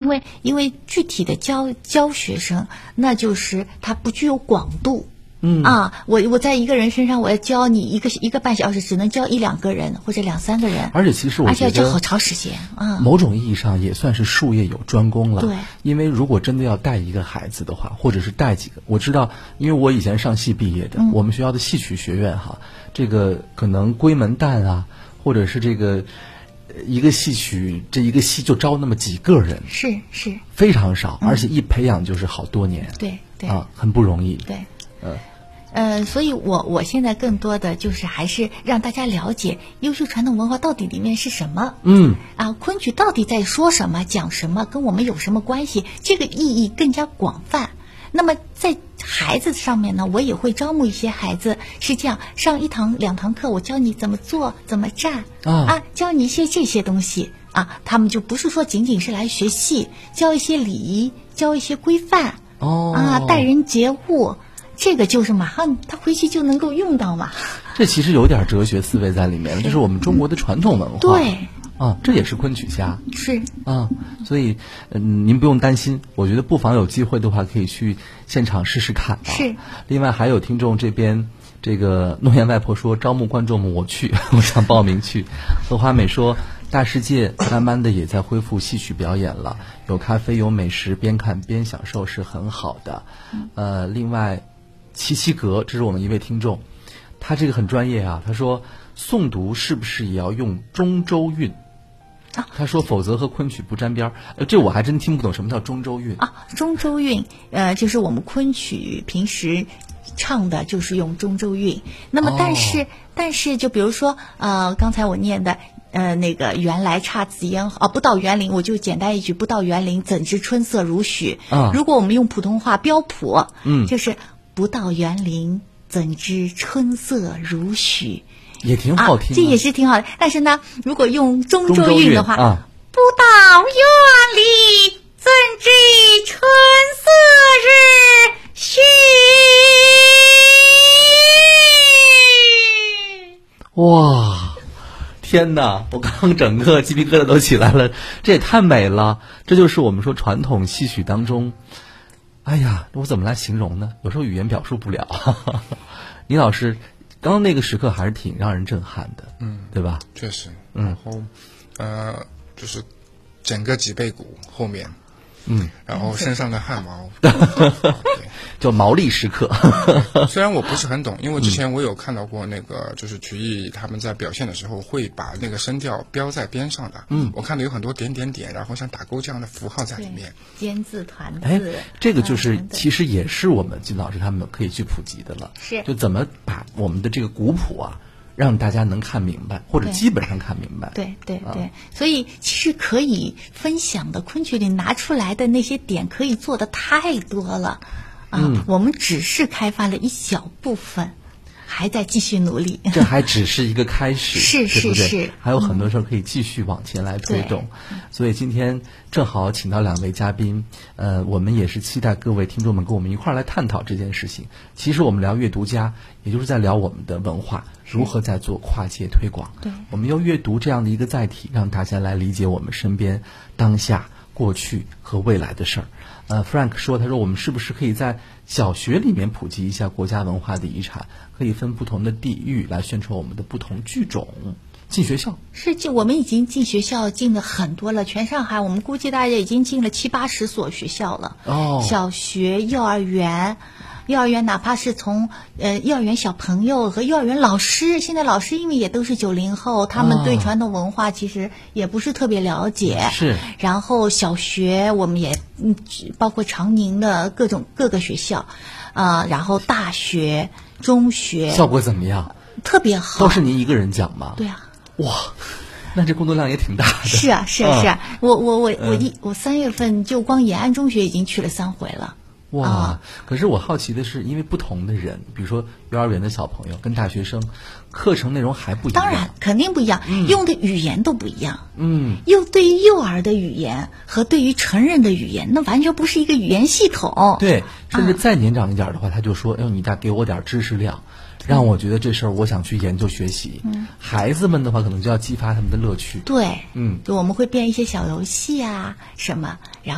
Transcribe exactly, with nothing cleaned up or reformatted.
为因为具体的教教学生，那就是他不具有广度。嗯啊，我我在一个人身上，我要教你一个一个半小时，只能教一两个人或者两三个人。 而且其实我觉得， 而且要教好长时间啊。 某种意义上也算是术业有专攻了。 对， 因为如果真的要带一个孩子的话，或者是带几个，我知道，因为我以前上戏毕业的，嗯、我们学校的戏曲学院哈，这个可能闺门旦啊，或者是这个一个戏曲这一个戏就招那么几个人， 是是非常少，嗯、而且一培养就是好多年。 对对啊，很不容易。 对，呃。呃，所以我我现在更多的就是还是让大家了解优秀传统文化到底里面是什么， 嗯， 啊，昆曲到底在说什么，讲什么，跟我们有什么关系，这个意义更加广泛。那么在孩子上面呢，我也会招募一些孩子，是这样，上一堂两堂课，我教你怎么做，怎么站，啊，啊教你一些这些东西啊，他们就不是说仅仅是来学戏，教一些礼仪，教一些规范， 哦， 啊，待人接物。这个就是马上他回去就能够用到嘛。 这其实有点哲学思维在里面，就是我们中国的传统文化。 对啊，这也是昆曲家。 是啊，所以嗯，您不用担心，我觉得不妨有机会的话，可以去现场试试看。 是。 另外还有听众这边，这个诺言外婆说招募观众们，我去，我想报名去。何华美说，大世界慢慢的也在恢复戏曲表演了，有咖啡有美食，边看边享受是很好的。呃，另外。七七格，这是我们一位听众，他这个很专业啊。他说，诵读是不是也要用中州韵？啊，他说，否则和昆曲不沾边儿。呃，这我还真听不懂什么叫中州韵啊。中州韵，呃，就是我们昆曲平时唱的就是用中州韵。那么，但是、哦、但是，就比如说，呃，刚才我念的。呃，那个原来姹紫嫣啊，不到园林，我就简单一句，不到园林，怎知春色如许？啊，如果我们用普通话标普，嗯，就是不到园林，怎知春色如许？ 也挺好听、啊啊，这也是挺好的。但是呢，如果用中州韵的话， 啊、 不到园里，怎知春色如许？ 哇！天哪，我刚整个鸡皮疙瘩都起来了，这也太美了！这就是我们说传统戏曲当中，哎呀，我怎么来形容呢？有时候语言表述不了。倪老师，刚刚那个时刻还是挺让人震撼的，嗯，对吧？ 确实， 嗯， 然后呃，就是整个脊背骨后面， 嗯， 然后身上的汗毛， 叫毛利时刻。 虽然我不是很懂，因为之前我有看到过那个，就是曲艺他们在表现的时候会把那个声调标在边上的。嗯，我看到有很多点点点，然后像打勾这样的符号在里面。 尖字团字。 哎，这个就是、嗯、其实也是我们金老师他们可以去普及的了。 是。 就怎么把我们的这个古谱啊，让大家能看明白，或者基本上看明白。 对对 对, 对、啊，所以其实可以分享的昆曲里拿出来的那些点，可以做的太多了。啊、嗯，我们只是开发了一小部分，还在继续努力。 这还只是一个开始， 是是对不对？ 是， 还有很多事儿可以继续往前来推动。嗯、所以今天正好请到两位嘉宾，呃，我们也是期待各位听众们跟我们一块儿来探讨这件事情。其实我们聊阅读家，也就是在聊我们的文化如何在做跨界推广。 对， 我们用阅读这样的一个载体，让大家来理解我们身边当下、过去和未来的事儿。呃 ，Frank 说，他说我们是不是可以在小学里面普及一下国家文化的遗产？可以分不同的地域来宣传我们的不同剧种。进学校是进，我们已经进学校进了很多了。全上海，我们估计大家已经进了七八十所学校了。 哦， 小学、幼儿园。幼儿园哪怕是从呃幼儿园小朋友和幼儿园老师，现在老师因为也都是九零后，他们对传统文化其实也不是特别了解。 是。 然后小学我们也嗯包括长宁的各种各个学校，啊、呃，然后大学、中学效果怎么样？ 特别好。 都是您一个人讲吗？ 对啊。 哇，那这工作量也挺大的。 是啊，是啊，是啊。嗯、我我我我一我三月份就光延安中学已经去了三回了。 哇、 啊！ 可是我好奇的是，因为不同的人，比如说幼儿园的小朋友跟大学生，课程内容还不一样。 当然，肯定不一样，嗯、用的语言都不一样。 嗯， 又对于幼儿的语言和对于成人的语言，那完全不是一个语言系统。 对，甚至再年长一点的话，啊、他就说：“哎呦，你再给我点知识量，让我觉得这事儿我想去研究学习。”嗯，孩子们的话，可能就要激发他们的乐趣。 对， 嗯， 就我们会编一些小游戏啊什么，然后。